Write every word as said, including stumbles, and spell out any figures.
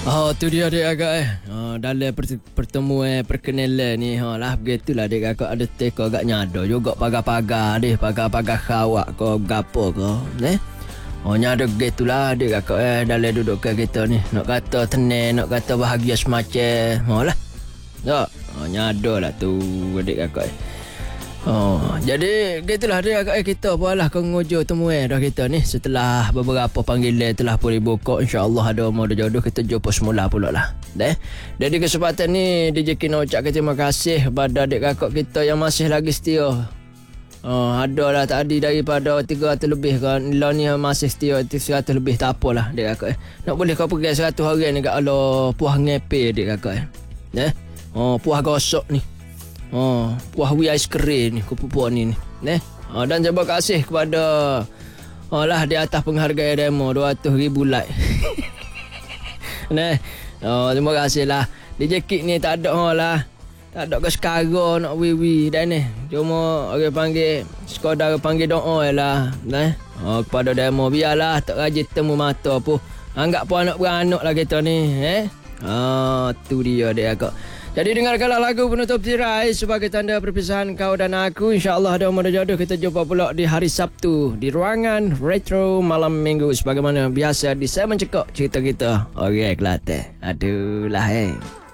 Oh, tu dia adik kakak eh. Oh, dalam per- pertemuan perkenalan ni, ha lah begitulah adik kakak ada teka agak nyado juga pagar-pagar deh, pagar-pagar khawak ke gapo ke, eh. Oh, nyado gitulah adik kakak eh dalam dudukan kita ni. Nak kata tenang, nak kata bahagia semacam, ha lah. Tak, oh, nyado lah tu adik kakak eh. Oh, jadi gitulah dia agak kita apalah ke ngojo temuan dah kita ni setelah beberapa panggilan telah pun dibuka, insya-Allah ada mau jodoh kita jumpa semula pula lah. Deh. Jadi kesempatan ni D J Kino ucapkan terima kasih kepada adik kakak kita yang masih lagi setia. Oh, ada lah tadi daripada tiga ratus lebih kan. Lah ni masih setia seratus lebih tak apalah adik kakak eh. Nak boleh kau pergi seratus hari ni kat Allah puah ngepe adik kakak eh. Deh. Oh, puah gosok ni. Oh, puah wi ais kering ni kupu-puan ni ni. Eh? Oh, dan terima kasih kepada oh lah di atas penghargaan demo dua ratus ribu like. Nah. Oh, terima kasih lah. D J Kik ni tak ada oh lah. Tak ada ke sekarang nak wi-wi dan ni. Cuma orang panggil sekadar panggil doa lah. Nah. Oh, kepada demo biarlah tak rajin temu mata pun. Anggap pun anak beranak lah kita ni, eh? Ah, tu dia dia kak. Jadi dengarkanlah lagu penutup tirai sebagai tanda perpisahan kau dan aku. InsyaAllah ada umur jodoh kita jumpa pula di hari Sabtu di ruangan retro malam minggu sebagaimana biasa di Saya Mencekok cerita kita. Okey, Kelantan. Aduh lah eh.